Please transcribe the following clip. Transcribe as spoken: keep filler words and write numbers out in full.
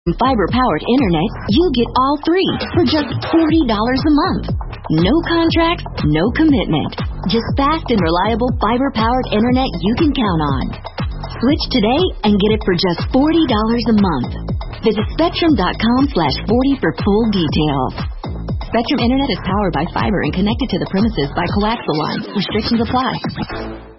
Fiber-powered internet, you get all three for just forty dollars a month. No contract, no commitment. Just fast and reliable fiber-powered internet you can count on. Switch today and get it for just forty dollars a month. Visit Spectrum.com slash 40 for full details. Spectrum Internet is powered by fiber and connected to the premises by coaxial lines. Restrictions apply.